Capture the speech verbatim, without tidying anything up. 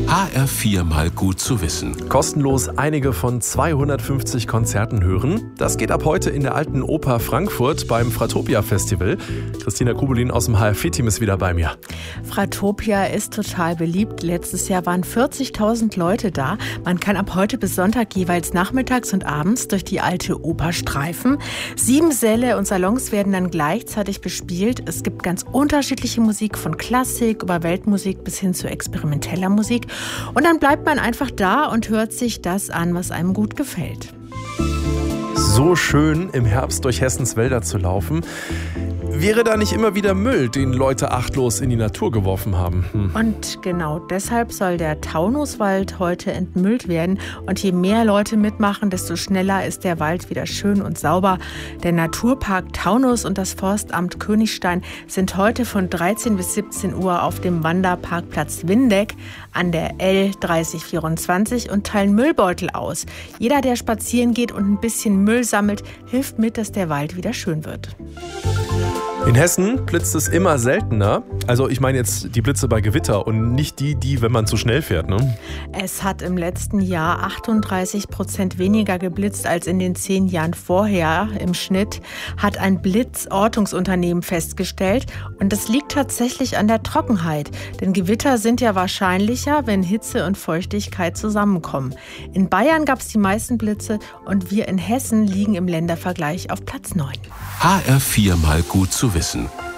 H R vier mal gut zu wissen. Kostenlos einige von zweihundertfünfzig Konzerten hören. Das geht ab heute in der Alten Oper Frankfurt beim Fratopia Festival. Christina Kubelin aus dem H R vier Team ist wieder bei mir. Fratopia ist total beliebt. Letztes Jahr waren vierzigtausend Leute da. Man kann ab heute bis Sonntag jeweils nachmittags und abends durch die Alte Oper streifen. Sieben Säle und Salons werden dann gleichzeitig bespielt. Es gibt ganz unterschiedliche Musik, von Klassik über Weltmusik bis hin zu experimenteller Musik. Und dann bleibt man einfach da und hört sich das an, was einem gut gefällt. So schön, im Herbst durch Hessens Wälder zu laufen. Wäre da nicht immer wieder Müll, den Leute achtlos in die Natur geworfen haben? Hm. Und genau deshalb soll der Taunuswald heute entmüllt werden. Und je mehr Leute mitmachen, desto schneller ist der Wald wieder schön und sauber. Der Naturpark Taunus und das Forstamt Königstein sind heute von dreizehn bis siebzehn Uhr auf dem Wanderparkplatz Windeck an der L dreißig vierundzwanzig und teilen Müllbeutel aus. Jeder, der spazieren geht und ein bisschen Müll sammelt, hilft mit, dass der Wald wieder schön wird. In Hessen blitzt es immer seltener. Also ich meine jetzt die Blitze bei Gewitter und nicht die, die, wenn man zu schnell fährt, ne? Es hat im letzten Jahr achtunddreißig Prozent weniger geblitzt als in den zehn Jahren vorher. Im Schnitt hat ein Blitzortungsunternehmen festgestellt. Und das liegt tatsächlich an der Trockenheit. Denn Gewitter sind ja wahrscheinlicher, wenn Hitze und Feuchtigkeit zusammenkommen. In Bayern gab es die meisten Blitze und wir in Hessen liegen im Ländervergleich auf Platz neun. H R vier mal gut zu wissen.